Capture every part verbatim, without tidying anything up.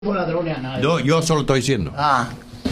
ladrones a nadie. No, yo solo estoy diciendo. Ah.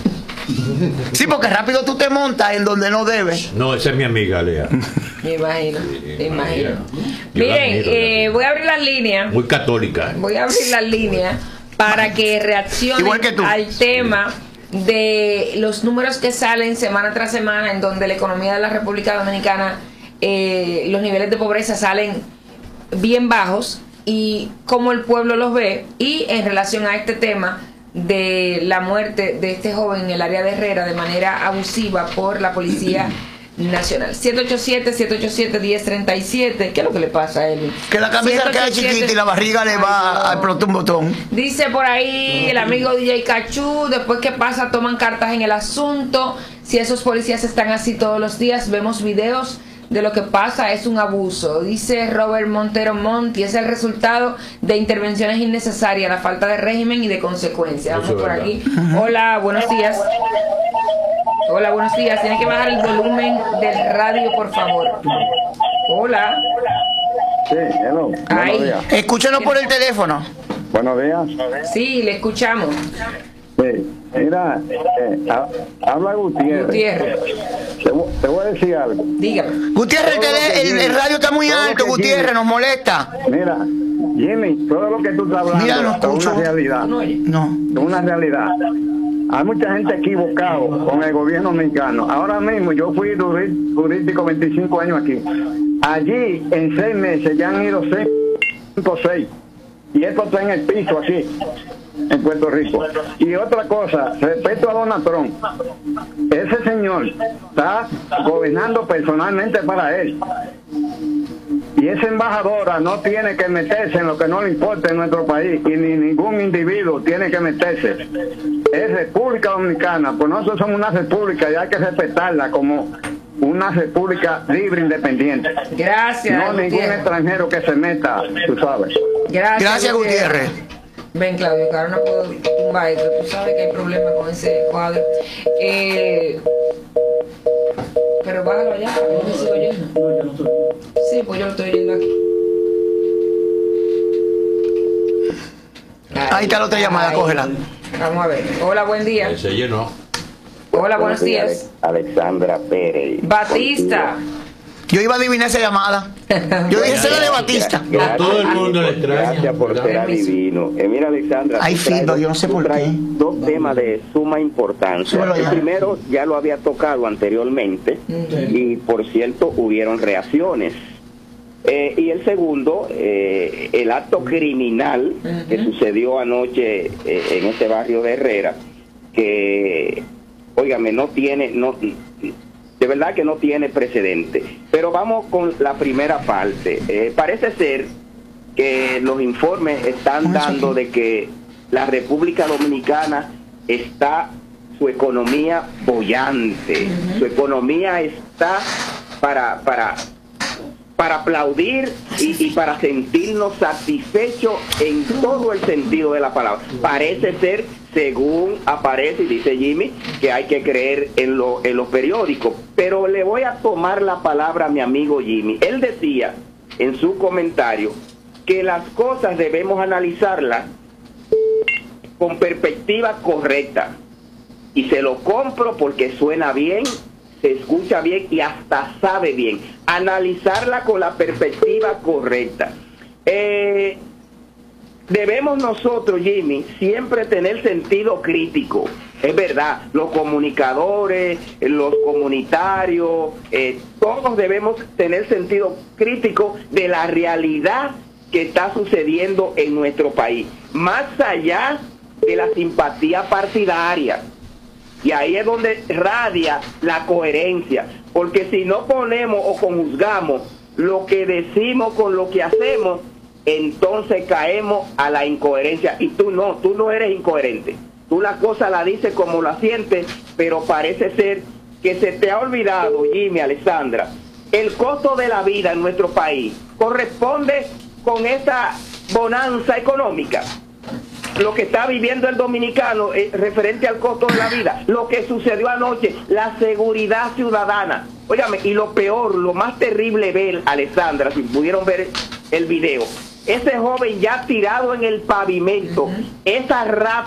Sí, porque rápido tú te montas en donde no debes. No, esa es mi amiga, Lea. Me imagino, Sí, me imagino. Yo la Miren, admiro, eh, la voy a abrir las líneas. Muy católica. Voy a abrir las líneas para que reaccionen Igual que tú. al tema de los números que salen semana tras semana, en donde la economía de la República Dominicana, eh, los niveles de pobreza salen bien bajos, y cómo el pueblo los ve, y en relación a este tema de la muerte de este joven en el área de Herrera de manera abusiva por la Policía Nacional. siete ocho siete, siete ocho siete, uno cero tres siete. ¿Qué es lo que le pasa a él? Que la camisa queda chiquita y la barriga le va a explotar un botón. Dice por ahí el amigo D J Cachú, después que pasa toman cartas en el asunto. Si esos policías están así todos los días, vemos videos de lo que pasa, es un abuso. Dice Robert Montero Monti, es el resultado de intervenciones innecesarias, la falta de régimen y de consecuencias. Vamos por aquí. Hola, buenos días. Hola, buenos días. Tiene que bajar el volumen del radio, por favor. Hola. Sí, hello. Ahí. Buenos días. Escúchanos por el teléfono. Buenos días. Sí, le escuchamos. Sí, mira, eh, ha- habla Gutiérrez. Gutiérrez, Te, vo- te voy a decir algo. dígame. Gutiérrez, el, tele- el- el radio está muy Todo lo alto, que Gutiérrez, Jimmy- nos molesta. Mira, Jimmy, todo lo que tú estás hablando Mira, no es escucho. una realidad. ¿No oye? No. Es una realidad. Hay mucha gente equivocada con el gobierno mexicano. Ahora mismo yo fui duri- turístico veinticinco años aquí. Allí en seis meses ya han ido cinco o seis. Y esto está en el piso así, en Puerto Rico. Y otra cosa, respecto a Donald Trump, ese señor está gobernando personalmente para él. Y esa embajadora no tiene que meterse en lo que no le importa en nuestro país, y ni ningún individuo tiene que meterse. Es República Dominicana, pues nosotros somos una república y hay que respetarla como una república libre, independiente. Gracias, No ningún Gutiérrez. extranjero que se meta, tú sabes. Gracias, Gracias, Gutiérrez. Ven, Claudio, que ahora no puedo tumbar esto. Tú sabes que hay problemas con ese cuadro. Eh, pero bájalo allá, ¿no me sigo oyendo? No, yo no estoy. Sí, pues yo lo estoy oyendo aquí. Ahí está la otra llamada, Ay. cógela. Vamos a ver. Hola, buen día. Se llenó. Hola, buenos días. Alexandra Pérez. Batista. Yo iba a adivinar esa llamada. Yo dije, esa era de Batista. Gracias, Todo el mundo le extraña. Gracias por ser adivino. Eh, mira, Alexandra, Ay, tú traes Fido, dos- yo no sé tú por traes qué. dos temas de suma importancia. Súbelo El allá. primero ya lo había tocado anteriormente y, por cierto, hubieron reacciones. Eh, y el segundo, eh, el acto criminal que sucedió anoche eh, en este barrio de Herrera, que, óigame, no tiene, no, de verdad que no tiene precedente. Pero vamos con la primera parte. Eh, parece ser que los informes están dando de que la República Dominicana está, su economía bollante, su economía está para, para, para aplaudir y, y para sentirnos satisfechos en todo el sentido de la palabra. Parece ser, según aparece y dice Jimmy, que hay que creer en, lo, en los periódicos. Pero le voy a tomar la palabra a mi amigo Jimmy. Él decía en su comentario que las cosas debemos analizarlas con perspectiva correcta. Y se lo compro porque suena bien, se escucha bien y hasta sabe bien. Analizarla con la perspectiva correcta. Eh, debemos nosotros, Jimmy, siempre tener sentido crítico. Es verdad, los comunicadores, los comunitarios, eh, todos debemos tener sentido crítico de la realidad que está sucediendo en nuestro país, más allá de la simpatía partidaria. Y ahí es donde radia la coherencia, porque si no ponemos o conjuzgamos lo que decimos con lo que hacemos, entonces caemos a la incoherencia. Y tú no, tú no eres incoherente. Tú la cosa la dices como la sientes, pero parece ser que se te ha olvidado, Jimmy, Alexandra, el costo de la vida en nuestro país corresponde con esa bonanza económica. Lo que está viviendo el dominicano eh, referente al costo de la vida, lo que sucedió anoche, la seguridad ciudadana. Óigame, y lo peor, lo más terrible ver, Alexandra, si pudieron ver el video, ese joven ya tirado en el pavimento, esa ráfaga